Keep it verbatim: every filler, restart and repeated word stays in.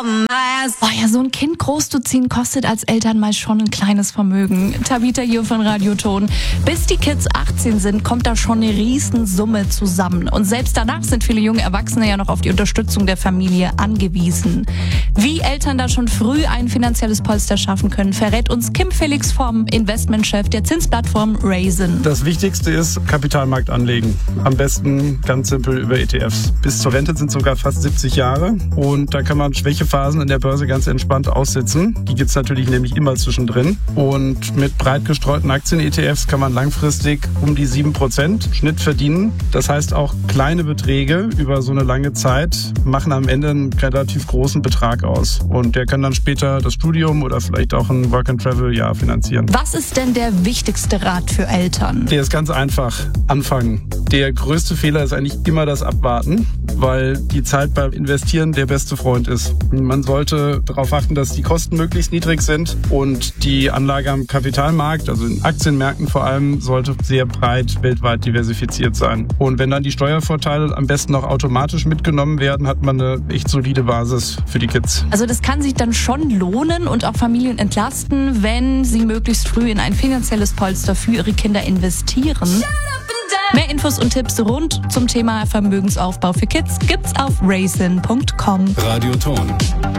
Oh ja, so ein Kind großzuziehen kostet als Eltern mal schon ein kleines Vermögen. Tabita hier von Radioton. Bis die Kids achtzehn sind, kommt da schon eine Riesensumme zusammen. Und selbst danach sind viele junge Erwachsene ja noch auf die Unterstützung der Familie angewiesen. Wie Eltern da schon früh ein finanzielles Polster schaffen können, verrät uns Kim Felix vom Investmentchef der Zinsplattform Raisin. Das Wichtigste ist Kapitalmarkt anlegen. Am besten ganz simpel über E T Fs. Bis zur Rente sind sogar fast siebzig Jahre und da kann man Schwächephasen in der Börse ganz entspannt aussitzen. Die gibt es natürlich nämlich immer zwischendrin. Und mit breit gestreuten Aktien-E T Fs kann man langfristig um die sieben Prozent Schnitt verdienen. Das heißt, auch kleine Beträge über so eine lange Zeit machen am Ende einen relativ großen Betrag aus. Und der kann dann später das Studium oder vielleicht auch ein Work-and-Travel-Jahr finanzieren. Was ist denn der wichtigste Rat für Eltern? Der ist ganz einfach. Anfangen. Der größte Fehler ist eigentlich immer das Abwarten, weil die Zeit beim Investieren der beste Freund ist. Man sollte darauf achten, dass die Kosten möglichst niedrig sind und die Anlage am Kapitalmarkt, also in Aktienmärkten vor allem, sollte sehr breit weltweit diversifiziert sein. Und wenn dann die Steuervorteile am besten auch automatisch mitgenommen werden, hat man eine echt solide Basis für die Kids. Also das kann sich dann schon lohnen und auch Familien entlasten, wenn sie möglichst früh in ein finanzielles Polster für ihre Kinder investieren. Mehr Infos und Tipps rund zum Thema Vermögensaufbau für Kids gibt's auf raisin punkt com. Radioton.